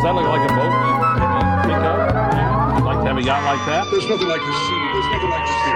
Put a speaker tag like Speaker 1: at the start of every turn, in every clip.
Speaker 1: that look like a boat you pick up? You'd like to have a yacht like that?
Speaker 2: There's nothing like the sea. There's nothing like the sea.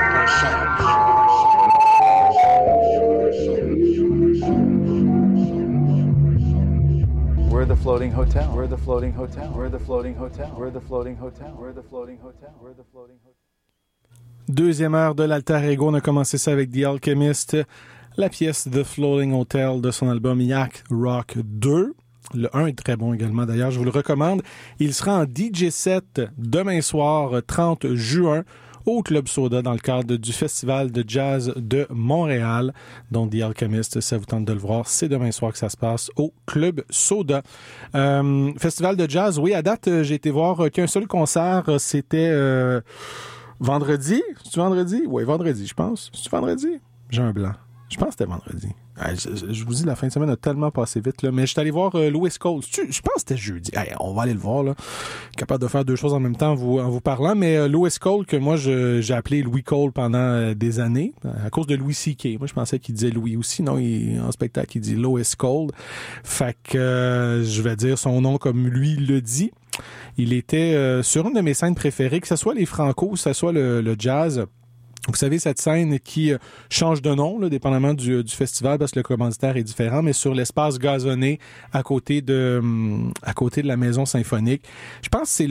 Speaker 3: We're the floating hotel. We're the floating hotel. We're the floating hotel. We're the floating hotel. We're the floating hotel. We're the floating hotel.
Speaker 4: Deuxième heure de l'Alter Ego, on a commencé ça avec The Alchemist, la pièce The Floating Hotel de son album Yak Rock 2. Le 1 est très bon également, d'ailleurs, je vous le recommande. Il sera en DJ set demain soir, 30 juin, au Club Soda, dans le cadre du Festival de Jazz de Montréal. Donc, The Alchemist, ça vous tente de le voir, c'est demain soir que ça se passe au Club Soda. Festival de Jazz, oui, à date, j'ai été voir qu'un seul concert, c'était... vendredi? C'est-tu vendredi? Oui, vendredi, je pense. C'est-tu vendredi? J'ai un blanc. Je pense que c'était vendredi. Je vous dis, la fin de semaine a tellement passé vite, là. Mais je suis allé voir Louis Cole. Je pense que c'était jeudi. On va aller le voir, là. Capable de faire deux choses en même temps en vous parlant. Mais Louis Cole, que moi, j'ai appelé Louis Cole pendant des années, à cause de Louis C.K. Moi, je pensais qu'il disait Louis aussi. Non, en spectacle, il dit Louis Cole. Fait que je vais dire son nom comme lui le dit. Il était sur une de mes scènes préférées, que ce soit les Franco, que ce soit le jazz. Vous savez, cette scène qui change de nom, là, dépendamment du festival, parce que le commanditaire est différent, mais sur l'espace gazonné à côté de la maison symphonique. Je pense que c'est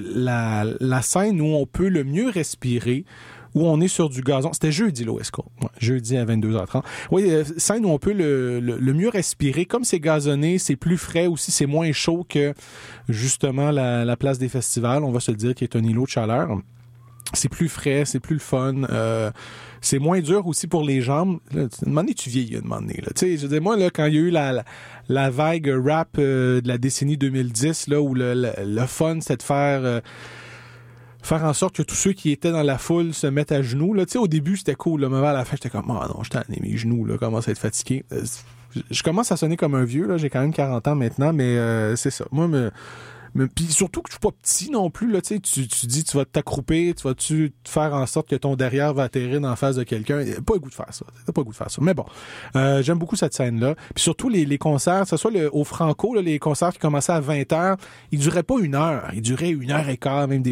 Speaker 4: la scène où on peut le mieux respirer, où on est sur du gazon. C'était jeudi, l'OSCO. Ouais, jeudi à 22h30. Oui, scène où on peut le mieux respirer. Comme c'est gazonné, c'est plus frais aussi, c'est moins chaud que, justement, la place des festivals. On va se le dire, qui est un îlot de chaleur. C'est plus frais, c'est plus le fun. C'est moins dur aussi pour les jambes. Là, à un moment donné, tu vieillis, à un moment donné. Tu sais, je veux dire, moi, là, quand il y a eu la vague rap de la décennie 2010, là, où le fun, c'était de faire en sorte que tous ceux qui étaient dans la foule se mettent à genoux. Là, tu sais, au début, c'était cool. Là, mais à la fin, j'étais comme, oh non, mes genoux, là, commencent à être fatigués. Je commence à sonner comme un vieux, là. J'ai quand même 40 ans maintenant, mais c'est ça. Moi, puis surtout que je suis pas petit non plus, là, tu sais, tu dis, tu vas t'accroupir, tu te faire en sorte que ton derrière va atterrir dans la face de quelqu'un. Pas le goût de faire ça. T'as pas le goût de faire ça. Mais bon, j'aime beaucoup cette scène-là. Puis surtout les concerts, que ce soit au Franco, là, les concerts qui commençaient à 20h, ils duraient pas 1 heure. Ils duraient 1h15, même des